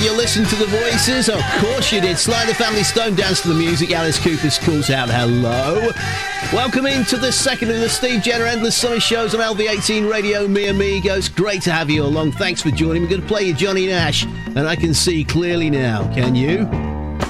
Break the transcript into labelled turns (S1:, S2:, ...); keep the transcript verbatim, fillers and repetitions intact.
S1: Did you listen to the voices? Of course you did. Sly the Family Stone danced to the music. Alice Cooper calls out hello. Welcome into the second of the Steve Jenner Endless Summer Shows on L V eighteen Radio, mi amigos. Great to have you along. Thanks for joining. We're going to play you Johnny Nash, and I can see clearly now. Can you?